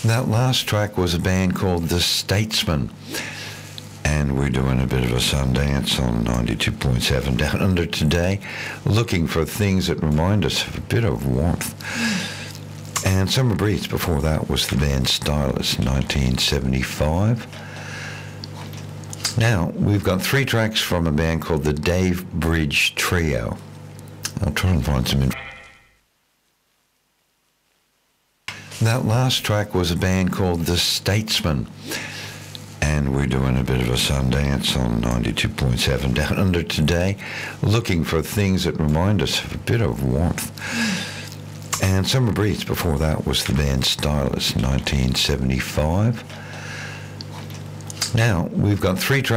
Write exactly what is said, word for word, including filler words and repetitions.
That last track was a band called The Statesmen, and we're doing a bit of a Sundance on ninety-two point seven Down Under today, looking for things that remind us of a bit of warmth. And Summer Breeze before that was the band Stylus, nineteen seventy-five. Now, we've got three tracks from a band called the Dave Bridge Trio. I'll try and find some info. That last track was a band called The Statesmen, and we're doing a bit of a Sundance on ninety-two point seven Down Under today, looking for things that remind us of a bit of warmth. And Summer Breeze before that was the band Stylus, nineteen seventy-five. Now, we've got three tracks